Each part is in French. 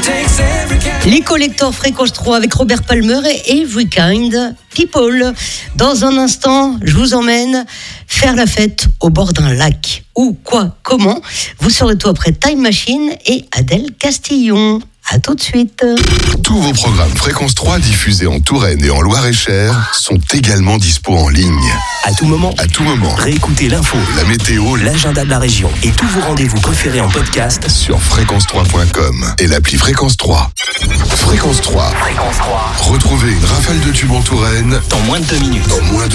Les collecteurs Fréquence 3 avec Robert Palmer et Every Kind People. Dans un instant, je vous emmène faire la fête au bord d'un lac. Où, quoi, comment? Vous saurez tout après Time Machine et Adèle Castillon. À tout de suite. Tous vos programmes Fréquence 3 diffusés en Touraine et en Loir-et-Cher sont également dispo en ligne. À tout moment. Réécoutez l'info, la météo, l'agenda de la région et tous vos rendez-vous préférés en podcast sur fréquence3.com et l'appli Fréquence 3. Fréquence 3. Retrouvez une rafale de tubes en Touraine dans moins de 2 minutes.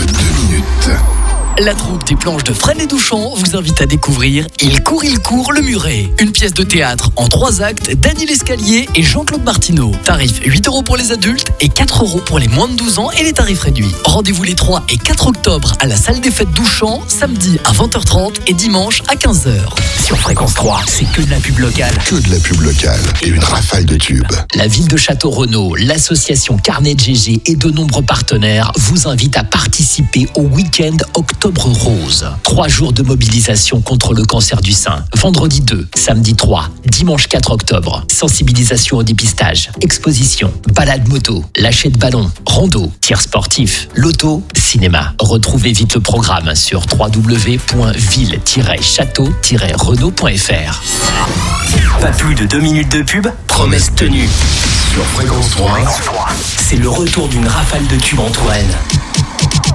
La troupe des planches de Fresnes et Douchamp vous invite à découvrir Il court, le Muret. Une pièce de théâtre en 3 actes d'Annie Lescalier et Jean-Claude Martineau. Tarif 8 € pour les adultes et 4 € pour les moins de 12 ans et les tarifs réduits. Rendez-vous les 3 et 4 octobre à la salle des fêtes Douchamp, samedi à 20h30 et dimanche à 15h. Sur Fréquence 3, c'est que de la pub locale. Et une rafale de tubes. La ville de Château-Renaud, l'association Carnet de GG et de nombreux partenaires vous invitent à participer au week-end Octobre Rose. 3 jours de mobilisation contre le cancer du sein. Vendredi 2, samedi 3, dimanche 4 octobre. Sensibilisation au dépistage, exposition, balade moto, lâcher de ballon, rando, tir sportif, loto, cinéma. Retrouvez vite le programme sur www.ville-château-renault.fr. Pas plus de 2 minutes de pub, promesse tenue. Sur Fréquence 3, c'est le retour d'une rafale de tubes en Touraine.